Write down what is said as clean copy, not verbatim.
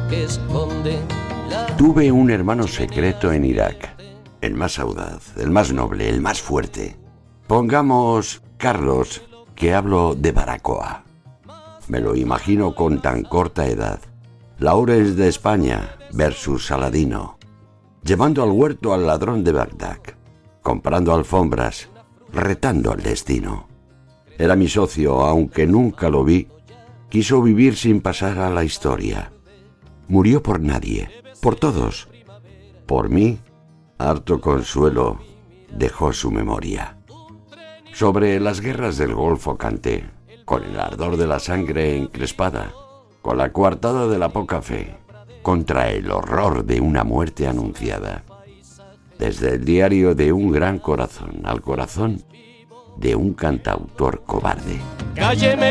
que esconde la... Tuve un hermano secreto en Irak, el más audaz, el más noble, el más fuerte. Pongamos Carlos, que hablo de Baracoa. Me lo imagino con tan corta edad. Lawrence de España versus Saladino. Llevando al huerto al ladrón de Bagdad. Comprando alfombras, retando al destino. Era mi socio, aunque nunca lo vi. Quiso vivir sin pasar a la historia. Murió por nadie, por todos. Por mí, harto consuelo, dejó su memoria. Sobre las guerras del Golfo canté, con el ardor de la sangre encrespada, con la coartada de la poca fe, contra el horror de una muerte anunciada. Desde el diario de un gran corazón al corazón de un cantautor cobarde. Cálleme